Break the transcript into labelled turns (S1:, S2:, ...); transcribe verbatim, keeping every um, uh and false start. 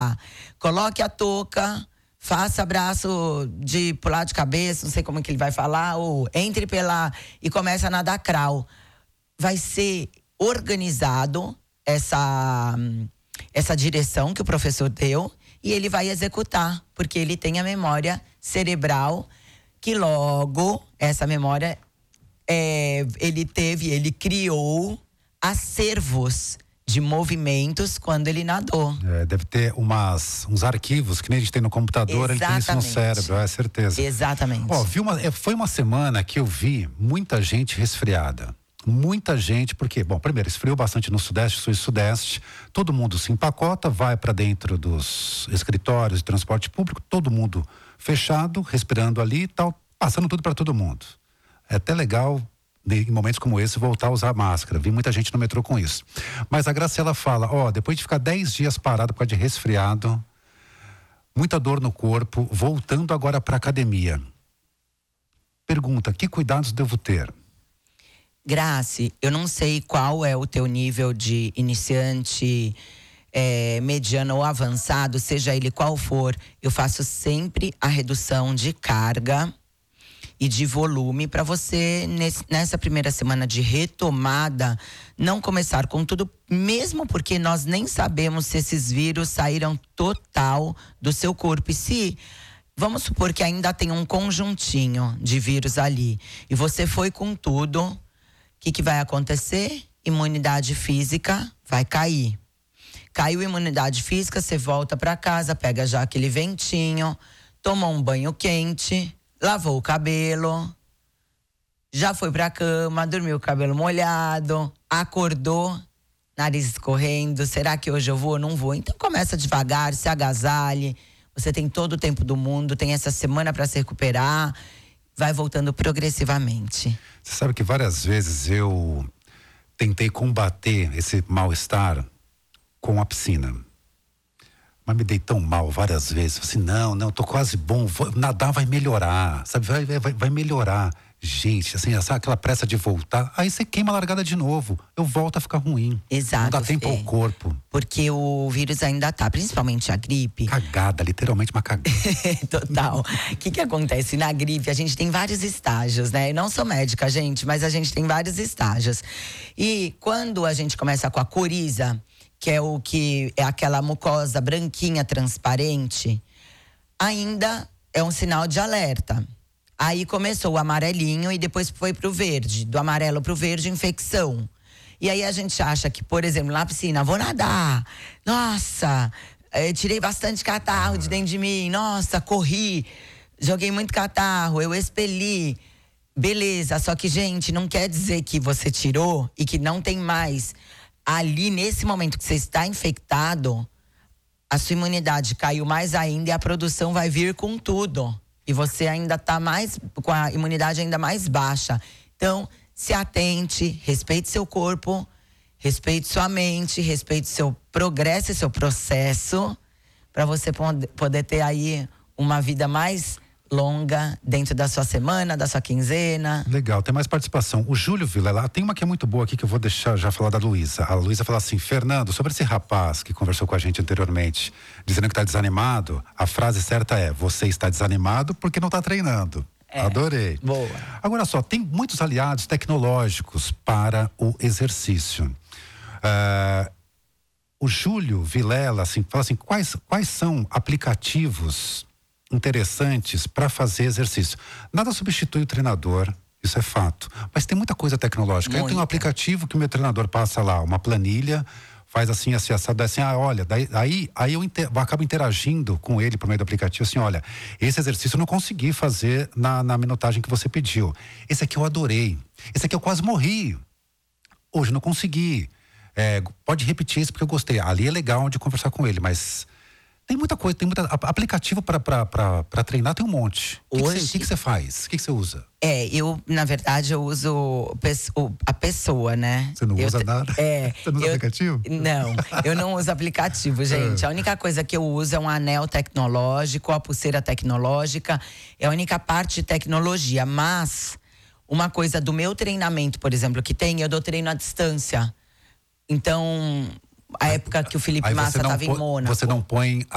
S1: coloque a touca, faça abraço de pular de cabeça, não sei como é que ele vai falar, ou entre pela e começa a nadar crawl. Vai ser organizado essa, essa direção que o professor deu e ele vai executar, porque ele tem a memória cerebral que logo, essa memória, é, ele teve, ele criou acervos de movimentos quando ele nadou.
S2: É, deve ter umas, uns arquivos que nem a gente tem no computador, ele tem isso no cérebro, é certeza.
S1: Exatamente.
S2: Ó, vi uma, foi uma semana que eu vi muita gente resfriada. Muita gente, porque, bom, primeiro, esfriou bastante no Sudeste, Sul e Sudeste, todo mundo se empacota, vai para dentro dos escritórios de transporte público, todo mundo fechado, respirando ali e tal, passando tudo para todo mundo. É até legal, em momentos como esse, voltar a usar máscara. Vi muita gente no metrô com isso. Mas a Graciela fala, ó, depois de ficar dez dias parado por causa de resfriado, muita dor no corpo, voltando agora para academia. Pergunta, que cuidados devo ter?
S1: Grace, eu não sei qual é o teu nível de iniciante, é, mediano ou avançado, seja ele qual for, eu faço sempre a redução de carga e de volume para você, nesse, nessa primeira semana de retomada, não começar com tudo, mesmo porque nós nem sabemos se esses vírus saíram total do seu corpo. E se, vamos supor que ainda tem um conjuntinho de vírus ali, e você foi com tudo, o que, que vai acontecer? Imunidade física vai cair. Caiu a imunidade física, você volta para casa, pega já aquele ventinho, toma um banho quente, lavou o cabelo, já foi pra cama, dormiu com o cabelo molhado, acordou, nariz escorrendo, será que hoje eu vou ou não vou? Então começa devagar, se agasalhe, você tem todo o tempo do mundo, tem essa semana para se recuperar, vai voltando progressivamente.
S2: Você sabe que várias vezes eu tentei combater esse mal-estar com a piscina. Mas me dei tão mal várias vezes. Falei assim, não, não, tô quase bom. Vou, nadar vai melhorar, sabe? Vai, vai, vai melhorar. Gente, assim, sabe aquela pressa de voltar? Aí você queima a largada de novo. Eu volto a ficar ruim.
S1: Exato.
S2: Não dá tempo
S1: Fê.
S2: ao corpo.
S1: Porque o vírus ainda tá, principalmente a gripe.
S2: Cagada, literalmente uma cagada.
S1: Total. O que que acontece? Na gripe, a gente tem vários estágios, né? Eu não sou médica, gente, mas a gente tem vários estágios. E quando a gente começa com a coriza, que é o que é aquela mucosa branquinha, transparente, ainda é um sinal de alerta. Aí começou o amarelinho e depois foi pro verde. Do amarelo pro verde, infecção. E aí a gente acha que, por exemplo, na piscina, vou nadar. Nossa, eu tirei bastante catarro de dentro de mim. Nossa, corri, joguei muito catarro, eu expeli. Beleza, só que, gente, não quer dizer que você tirou e que não tem mais. Ali, nesse momento que você está infectado, a sua imunidade caiu mais ainda e a produção vai vir com tudo. E você ainda está mais, com a imunidade ainda mais baixa. Então, se atente, respeite seu corpo, respeite sua mente, respeite seu progresso e seu processo, para você poder ter aí uma vida mais longa dentro da sua semana, da sua quinzena.
S2: Legal, tem mais participação. O Júlio Vilela, tem uma que é muito boa aqui que eu vou deixar já falar da Luísa. A Luísa fala assim, Fernando, sobre esse rapaz que conversou com a gente anteriormente, dizendo que está desanimado, a frase certa é, você está desanimado porque não está treinando. É, adorei.
S1: Boa.
S2: Agora só, tem muitos aliados tecnológicos para o exercício. Uh, o Júlio Vilela, assim, fala assim, quais, quais são aplicativos interessantes para fazer exercício? Nada substitui o treinador, isso é fato, mas tem muita coisa tecnológica. Eu tenho um aplicativo que o meu treinador passa lá, uma planilha, faz assim, assim, assado, assim, ah, olha, daí, aí, aí eu, inter, eu acabo interagindo com ele por meio do aplicativo, assim, olha, esse exercício eu não consegui fazer na, na minutagem que você pediu, esse aqui eu adorei, esse aqui eu quase morri, hoje eu não consegui, é, pode repetir isso porque eu gostei, ali é legal de conversar com ele, mas tem muita coisa, tem muita aplicativo para treinar, tem um monte. O
S1: Hoje,
S2: que, que você faz? O que, que você usa?
S1: É, eu, na verdade, eu uso a pessoa, né?
S2: Você não
S1: eu,
S2: usa nada?
S1: É.
S2: Você não usa
S1: eu,
S2: aplicativo?
S1: Não, eu não uso aplicativo, gente. É. A única coisa que eu uso é um anel tecnológico, a pulseira tecnológica. É a única parte de tecnologia. Mas, uma coisa do meu treinamento, por exemplo, que tem, eu dou treino à distância. Então, a época que o Felipe Massa estava em Mônaco.
S2: Você não põe